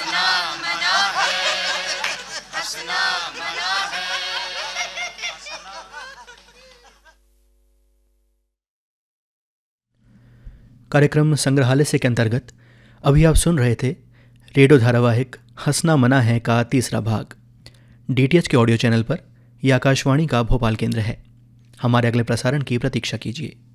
हंसना मना है, हंसना मना है। कार्यक्रम संग्रहालय से के अंतर्गत अभी आप सुन रहे थे रेडियो धारावाहिक हंसना मना है का तीसरा भाग। डीटीएच के ऑडियो चैनल पर यह आकाशवाणी का भोपाल केंद्र है। हमारे अगले प्रसारण की प्रतीक्षा कीजिए।